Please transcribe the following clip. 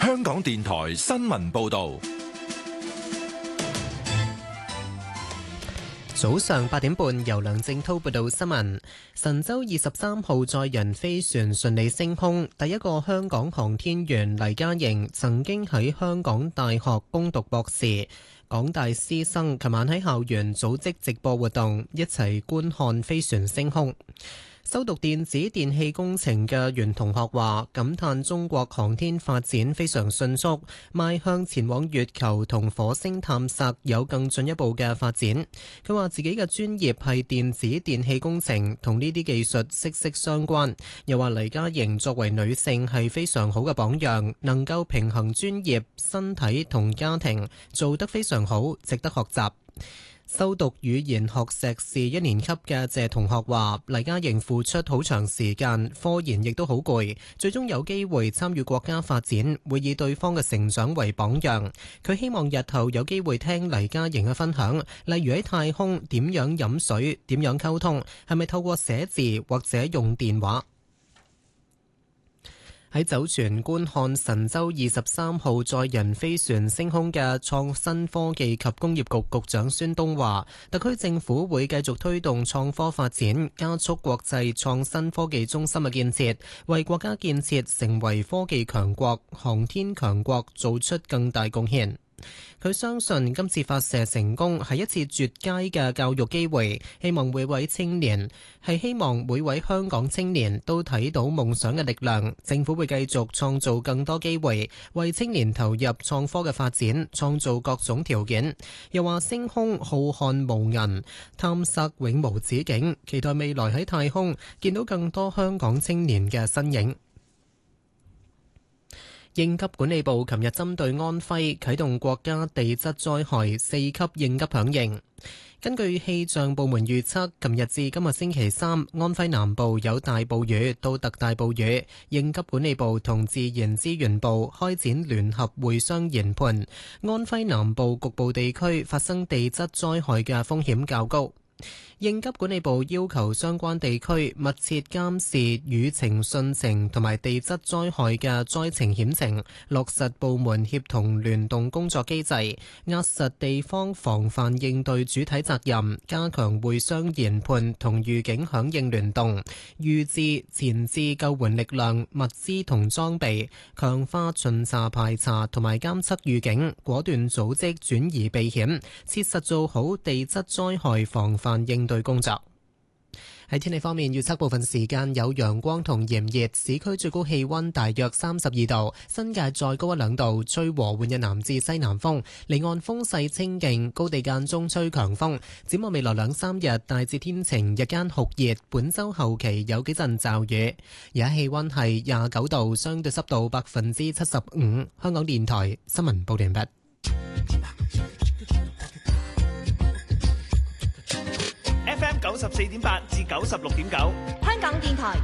香港電台新聞報道。 早上8點半，由梁正滔報道新聞。神舟23號載人飛船順利升空，第一個香港航天員黎嘉瑩曾經喺香港大學攻讀博士。港大師生琴晚喺校園組織直播活動，一齊觀看飛船升空。修讀電子電氣工程嘅袁同學話，感嘆中國航天發展非常迅速，邁向前往月球同火星探索有更進一步嘅發展。佢話自己嘅專業係電子電氣工程，同呢啲技術息息相關。又話黎嘉瑩作為女性係非常好嘅榜樣，能夠平衡專業、身體同家庭，做得非常好，值得學習。修讀語言學碩士1年級嘅謝同學話，黎嘉瑩付出好長時間，科研亦都好攰，最終有機會參與國家發展，會以對方嘅成長為榜樣。佢希望日後有機會聽黎嘉瑩嘅分享，例如喺太空點樣飲水、點樣溝通，係咪透過寫字或者用電話。喺酒泉觀看神舟23號載人飛船升空嘅創新科技及工業局局長孫東話，特區政府會繼續推動創科發展，加速國際創新科技中心嘅建設，為國家建設成為科技強國、航天強國做出更大貢獻。佢相信今次發射成功係一次絕佳嘅教育機會，希望每位香港青年都睇到夢想嘅力量。政府會繼續創造更多機會，為青年投入創科嘅發展創造各種條件。又話升空浩瀚無垠，探索永無止境，期待未來喺太空見到更多香港青年嘅身影。應急管理部琴日針對安徽啟動國家地質災害4級應急響應。根據氣象部門預測，琴日至今日星期三，安徽南部有大暴雨到特大暴雨。應急管理部同自然資源部開展聯合會商研判，安徽南部局部地區發生地質災害嘅風險較高。應急管理部要求相關地區密切監視雨情汛情同埋地質災害嘅災情險情，落實部門協同聯動工作機制，壓實地方防範應對主體責任，加強會商研判同預警響應聯動，預置前置救援力量、物資同裝備，強化巡查排查同埋監測預警，果斷組織轉移避險，切實做好地質災害防範應對工作。喺天氣方面，預測部分時間有陽光同炎熱，市區最高氣溫大約32度，新界再高1-2度，吹和緩嘅南至西南風，離岸風勢清勁，高地間中吹強風。展望未來2-3日，大致天晴，日間酷熱，本週後期有幾陣驟雨。而家氣溫係29度，相對濕度75%。香港電台新聞報道完畢。 FM 94.8至96.9，香港電台